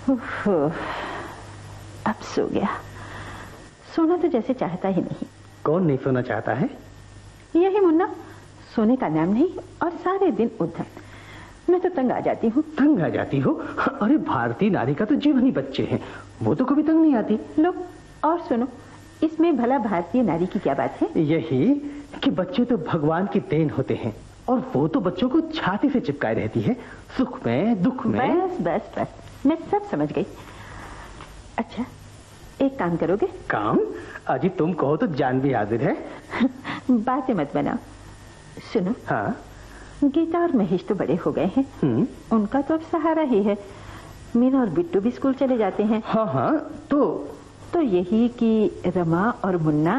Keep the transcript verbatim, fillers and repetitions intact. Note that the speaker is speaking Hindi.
उफ, अब सो गया। सोना तो जैसे चाहता ही नहीं। कौन नहीं सोना चाहता है? यही मुन्ना, सोने का नाम नहीं और सारे दिन उधर। मैं तो तंग आ जाती हूँ। तंग आ जाती हो? अरे भारतीय नारी का तो जीवन ही बच्चे हैं, वो तो कभी तंग नहीं आती। लो और सुनो, इसमें भला भारतीय नारी की क्या बात है? यही कि बच्चे तो भगवान की देन होते हैं और वो तो बच्चों को छाती से चिपकाए रहती है, सुख में दुख में। बस बस बस, मैं सब समझ गई। अच्छा, एक काम करोगे? काम? अजी तुम कहो तो जान भी हाजिर है। बातें मत बनाओ। सुनो। हाँ? गीता और महेश तो बड़े हो गए हैं, उनका तो अब सहारा ही है। मीना और बिट्टू भी स्कूल चले जाते हैं। हाँ हाँ, तो तो यही कि रमा और मुन्ना